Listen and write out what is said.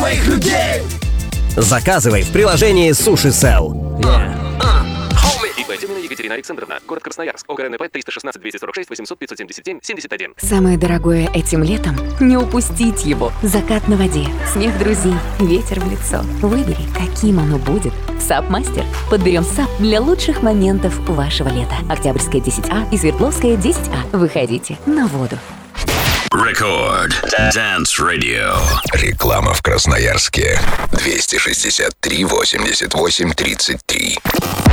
своих людей. Заказывай в приложении Суши Сел. ИП Тюмина Екатерина Александровна. Город Красноярск. ОГРНП 316-246-800-577-77. Самое дорогое этим летом — не упустить его. Закат на воде, смех друзей, ветер в лицо. Выбери, каким оно будет. САП-мастер. Подберем САП для лучших моментов вашего лета. Октябрьская 10А и Свердловская 10А. Выходите на воду. Рекорд Dance Radio. Реклама в Красноярске. 263-88-33.